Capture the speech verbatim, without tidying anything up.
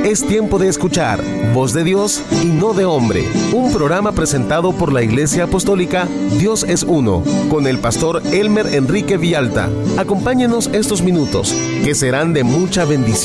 Es tiempo de escuchar Voz de Dios y no de hombre, un programa presentado por la Iglesia Apostólica Dios es Uno, con el pastor Elmer Enrique Villalta. Acompáñenos estos minutos, que serán de mucha bendición.